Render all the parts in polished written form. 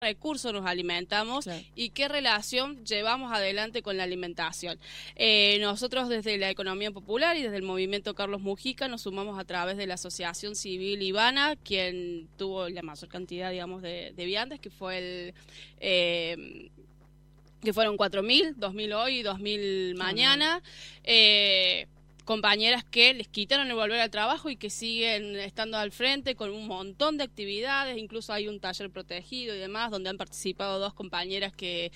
recursos nos alimentamos Claro. y qué relación llevamos adelante con la alimentación. Nosotros desde la economía popular y desde el movimiento Carlos Mujica nos sumamos a través de la Asociación Civil Ivana, quien tuvo la mayor cantidad, digamos, de viandas, que fue que fueron 4.000, 2.000 hoy y 2.000 mañana. Compañeras que les quitaron el volver al trabajo y que siguen estando al frente con un montón de actividades, incluso hay un taller protegido y demás, donde han participado 2 compañeras que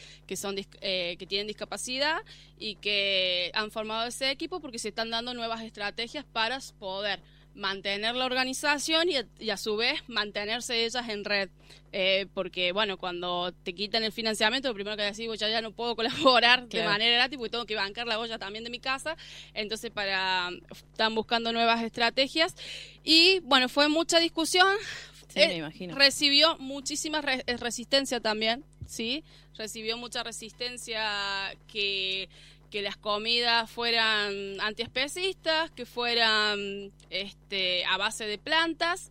tienen discapacidad y que han formado ese equipo porque se están dando nuevas estrategias para poder mantener la organización y a su vez mantenerse ellas en red, porque bueno, cuando te quitan el financiamiento, lo primero que decís, ya no puedo colaborar de manera gratis porque tengo que bancar la olla también de mi casa, entonces están buscando nuevas estrategias y bueno, fue mucha discusión. Sí, me imagino. Recibió muchísima resistencia también, ¿sí? Recibió mucha resistencia que las comidas fueran antiespecistas, que fueran a base de plantas.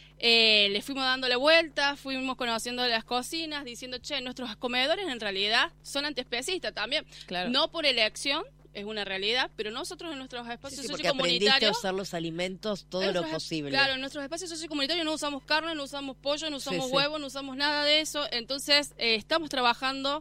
Le fuimos dando la vuelta, fuimos conociendo las cocinas, diciendo, nuestros comedores en realidad son antiespecistas también. Claro. No por elección, es una realidad, pero nosotros en nuestros espacios porque aprendiste a sociocomunitarios... usar los alimentos todo lo posible. Claro, en nuestros espacios sociocomunitarios no usamos carne, no usamos pollo, no usamos Sí. huevo, no usamos nada de eso. Entonces, estamos trabajando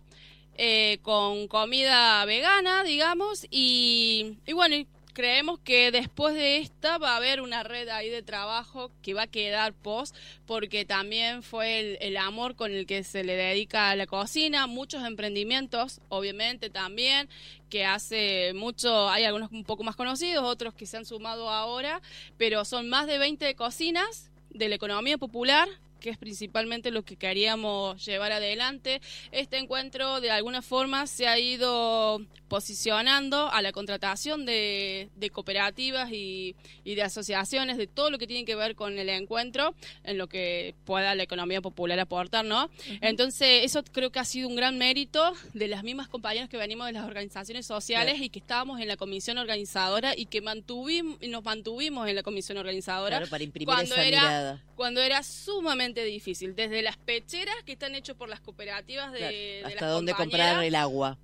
con comida vegana, digamos, y bueno, y creemos que después de esta va a haber una red ahí de trabajo que va a quedar porque también fue el amor con el que se le dedica a la cocina, muchos emprendimientos, obviamente también, que hace mucho, hay algunos un poco más conocidos, otros que se han sumado ahora, pero son más de 20 cocinas de la economía popular, que es principalmente lo que queríamos llevar adelante. Este encuentro de alguna forma se ha ido posicionando a la contratación de cooperativas y de asociaciones, de todo lo que tiene que ver con el encuentro, en lo que pueda la economía popular aportar, ¿no? Uh-huh. Entonces, eso creo que ha sido un gran mérito de las mismas compañeras que venimos de las organizaciones sociales y que estábamos en la comisión organizadora y que nos mantuvimos en la comisión organizadora. Claro, para imprimir esa mirada. Cuando era sumamente difícil, desde las pecheras que están hechas por las cooperativas de hasta las dónde compañeras. Comprar el agua.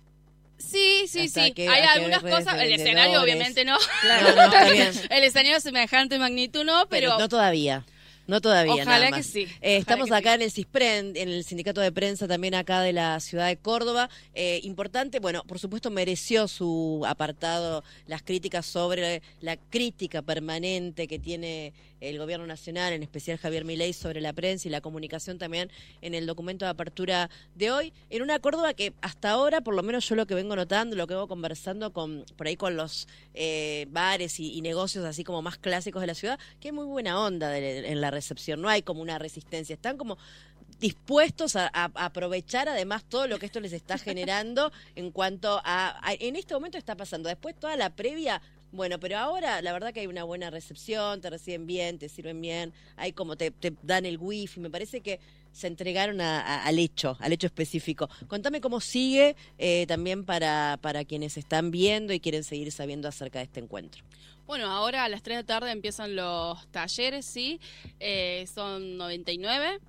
Sí. Hay algunas cosas, el escenario obviamente no. Claro, no, está bien. El escenario de semejante magnitud no, pero no todavía. No todavía, ojalá nada más. que sí. Estamos acá en el CISPREN, en el sindicato de prensa también acá de la ciudad de Córdoba. Importante, bueno, por supuesto mereció su apartado las críticas sobre la crítica permanente que tiene el gobierno nacional, en especial Javier Milei, sobre la prensa y la comunicación también en el documento de apertura de hoy, en una Córdoba que hasta ahora, por lo menos yo lo que vengo notando, lo que vengo conversando por ahí con los bares y negocios así como más clásicos de la ciudad, que hay muy buena onda en la recepción, no hay como una resistencia, están como dispuestos a aprovechar además todo lo que esto les está generando en cuanto en este momento está pasando, después toda la previa. Bueno, pero ahora la verdad que hay una buena recepción, te reciben bien, te sirven bien, hay como te dan el wifi, me parece que se entregaron al hecho específico. Contame cómo sigue también para quienes están viendo y quieren seguir sabiendo acerca de este encuentro. Bueno, ahora a las 3 de la tarde empiezan los talleres, sí, son 99,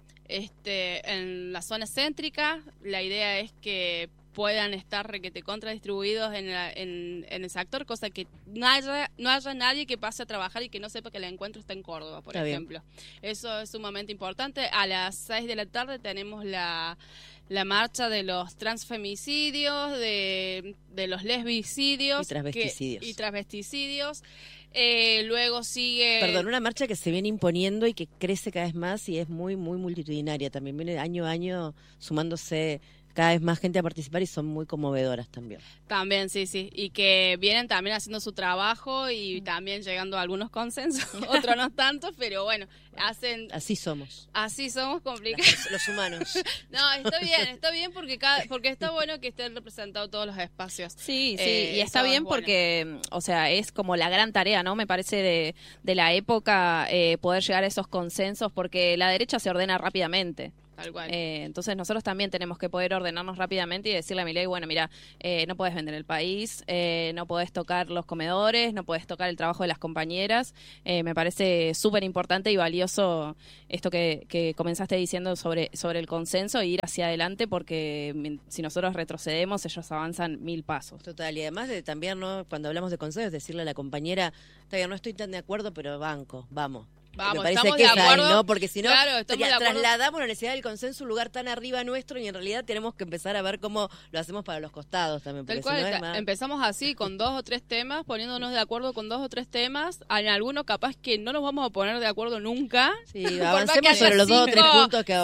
en la zona céntrica, la idea es que puedan estar requete contra distribuidos en el sector, cosa que no haya nadie que pase a trabajar y que no sepa que el encuentro está en Córdoba, por ejemplo. Eso es sumamente importante. A las 6 de la tarde tenemos la marcha de los transfemicidios, de los lesbicidios y transvesticidios. Luego sigue... Perdón, una marcha que se viene imponiendo y que crece cada vez más y es muy, muy multitudinaria. También viene año a año sumándose cada vez más gente a participar y son muy conmovedoras también. También, sí. Y que vienen también haciendo su trabajo y también llegando a algunos consensos, otros no tanto, pero bueno, hacen... Así somos. Así somos complicados. Los humanos. No, está bien porque está bueno que estén representados todos los espacios. Sí, y está bien porque, o sea, es como la gran tarea, ¿no? Me parece de la época poder llegar a esos consensos porque la derecha se ordena rápidamente. Tal cual. Entonces nosotros también tenemos que poder ordenarnos rápidamente y decirle a Milei, bueno, mira, no puedes vender el país, no podés tocar los comedores, no podés tocar el trabajo de las compañeras. Me parece súper importante y valioso esto que comenzaste diciendo sobre el consenso e ir hacia adelante, porque si nosotros retrocedemos, ellos avanzan 1000 pasos. Total, y además también, ¿no? Cuando hablamos de consenso, es decirle a la compañera, está bien, no estoy tan de acuerdo, pero banco, vamos. Vamos, me parece estamos que de es ahí, acuerdo, ¿no? Porque si no, claro, trasladamos la necesidad del consenso a un lugar tan arriba nuestro y en realidad tenemos que empezar a ver cómo lo hacemos para los costados también. Tal cual, si no empezamos así, con 2 o 3 temas, poniéndonos de acuerdo con 2 o 3 temas. En algunos capaz que no nos vamos a poner de acuerdo nunca. Sí, avancemos sobre los 2 o 3 puntos que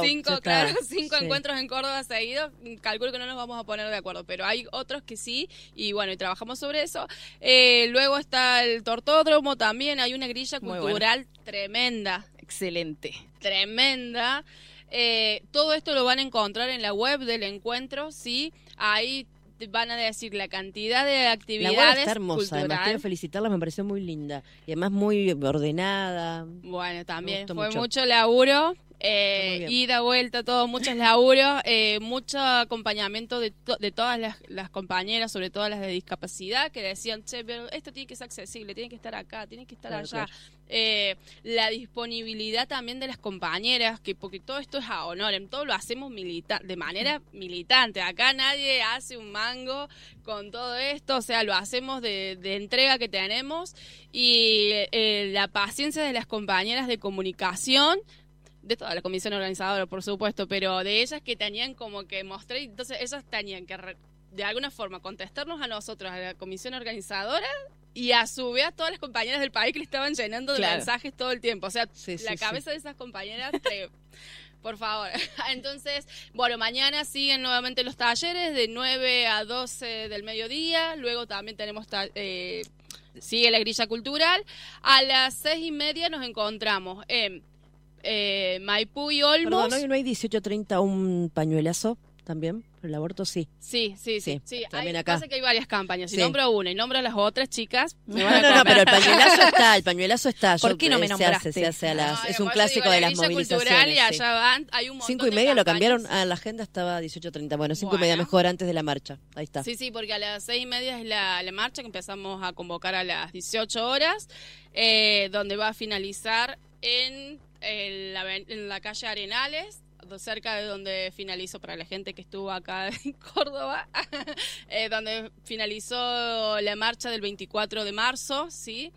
5 encuentros en Córdoba seguidos, calculo que no nos vamos a poner de acuerdo, pero hay otros que sí, y bueno, y trabajamos sobre eso. Luego está el tortódromo también, hay una grilla cultural tremenda. Excelente. Tremenda. Todo esto lo van a encontrar en la web del encuentro, ¿sí? Ahí van a decir la cantidad de actividades. La web está hermosa, además quiero felicitarla, me pareció muy linda y además muy ordenada. Bueno, también fue mucho laburo. Ida, vuelta, todo, muchos laburos, mucho acompañamiento de todas las compañeras, sobre todo las de discapacidad, que decían, che, pero esto tiene que ser accesible, tiene que estar acá, tiene que estar allá. Claro. La disponibilidad también de las compañeras, porque todo esto es a honor, todo lo hacemos de manera militante. Acá nadie hace un mango con todo esto, o sea, lo hacemos de entrega que tenemos, y la paciencia de las compañeras de comunicación, de toda la comisión organizadora, por supuesto, pero de ellas que tenían como que mostrar, entonces ellas tenían que de alguna forma contestarnos a nosotros, a la comisión organizadora, y a su vez a todas las compañeras del país que le estaban llenando de mensajes todo el tiempo. O sea, la cabeza de esas compañeras, por favor. Entonces, bueno, mañana siguen nuevamente los talleres de 9 a 12 del mediodía, luego también tenemos sigue la grilla cultural. A las 6:30 nos encontramos en Maipú y Olmos. Perdón, ¿no hay 18:30 un pañuelazo también? ¿El aborto? Sí. Sí. También hay, acá. Pasa que hay varias campañas. Si nombro una y nombro a las otras chicas... No, pero el pañuelazo está. ¿Por qué no me nombraste? Se hace es un clásico de las movilizaciones. Y allá van, hay un montón 5:30 lo cambiaron, la agenda estaba 18:30. Bueno, 5:30 mejor antes de la marcha. Ahí está. Sí, porque a las 6:30 es la marcha que empezamos a convocar a las 18 horas, donde va a finalizar en la calle Arenales, cerca de donde finalizó, para la gente que estuvo acá en Córdoba, donde finalizó la marcha del 24 de marzo, ¿sí?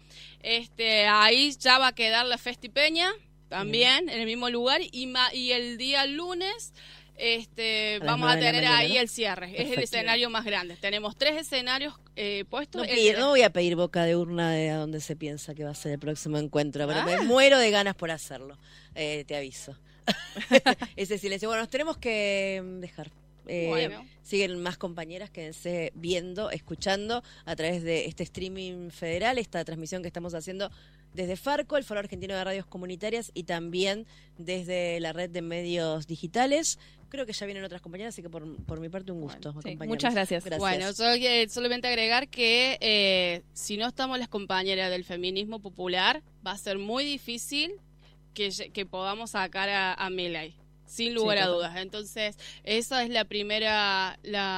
Ahí ya va a quedar la Festipeña, también, en el mismo lugar, y el día lunes... vamos a tener ahí el cierre. Perfecto. Es el escenario más grande. Tenemos 3 escenarios puestos. No voy a pedir boca de urna de a donde se piensa que va a ser el próximo encuentro, pero me muero de ganas por hacerlo. Te aviso. Ese silencio. Bueno, nos tenemos que dejar. Siguen más compañeras, quédense viendo, escuchando a través de este streaming federal, esta transmisión que estamos haciendo desde Farco, el Foro Argentino de Radios Comunitarias, y también desde la red de medios digitales. Creo que ya vienen otras compañeras, así que por mi parte un gusto acompañarnos. Muchas gracias. Bueno, solamente agregar que si no estamos las compañeras del feminismo popular, va a ser muy difícil que podamos sacar a Milei. Sin lugar a dudas. Entonces, esa es la primera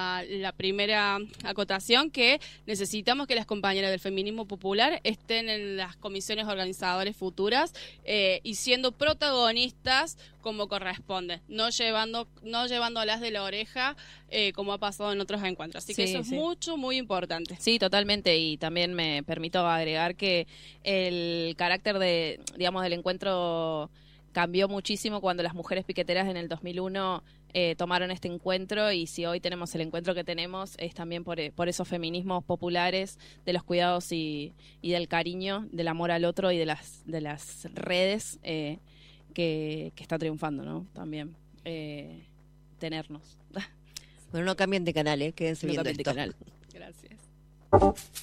acotación, que necesitamos que las compañeras del feminismo popular estén en las comisiones organizadoras futuras y siendo protagonistas como corresponde, no llevándolas de la oreja como ha pasado en otros encuentros. Así que eso es muy importante. Sí, totalmente. Y también me permito agregar que el carácter del encuentro cambió muchísimo cuando las mujeres piqueteras en el 2001 tomaron este encuentro, y si hoy tenemos el encuentro que tenemos es también por esos feminismos populares de los cuidados y del cariño, del amor al otro y de las redes que está triunfando, ¿no? También tenernos. Bueno, no cambien de canal, quédense viendo esto. Gracias.